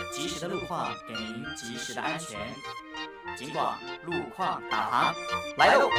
及时的路况给您及时的安全。警广路况导航来喽！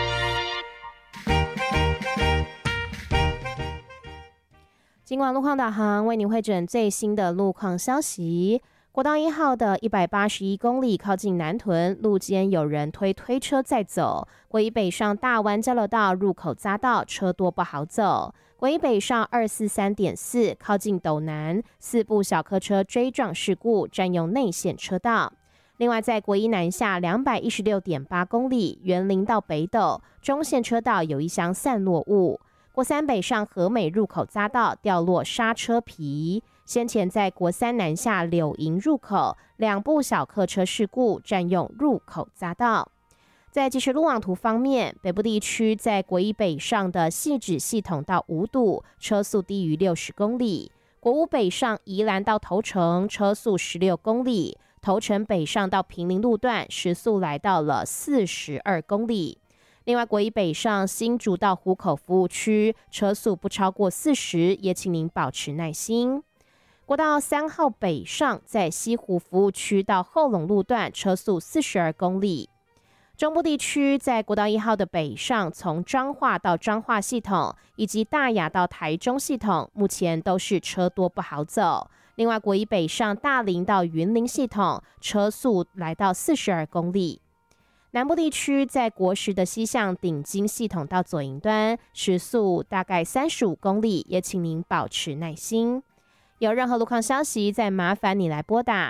警广路况导航为您汇整最新的路况消息。国道1号的181公里靠近南屯，路肩有人推车在走。国一北上大湾交流道入口匝道车多不好走。国一北上243.4靠近斗南，4部小客车追撞事故，占用内线车道。另外，在国一南下216.8公里，园林到北斗中线车道有一箱散落物。国三北上和美入口匝道掉落刹车皮。先前在国三南下柳营入口2部小客车事故，占用入口匝道。在即时路网图方面，北部地区在国一北上的汐止系统到五堵，车速低于60公里；国五北上宜兰到头城，车速16公里；头城北上到平林路段，时速来到了42公里。另外，国一北上新竹到湖口服务区，车速不超过40，也请您保持耐心。国道3号北上，在西湖服务区到后龙路段，车速42公里。中部地区在国道1号的北上，从彰化到彰化系统，以及大雅到台中系统，目前都是车多不好走。另外，国一北上大林到云林系统，车速来到42公里。南部地区在国十的西向顶金系统到左营端，时速大概35公里，也请您保持耐心。有任何路况消息，再麻烦你来拨打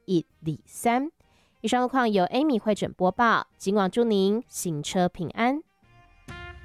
0800-000-123123。以上路况由 Amy 汇整播报，警广祝您行车平安。